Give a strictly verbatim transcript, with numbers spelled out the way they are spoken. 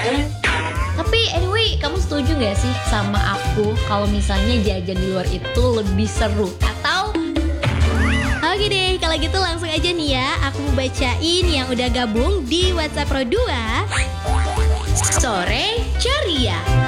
Tapi anyway, kamu setuju gak sih sama aku kalau misalnya jajan di luar itu lebih seru? Atau oke deh, kalau gitu langsung aja nih ya, aku mau bacain yang udah gabung di WhatsApp Pro dua. Sore Ceria.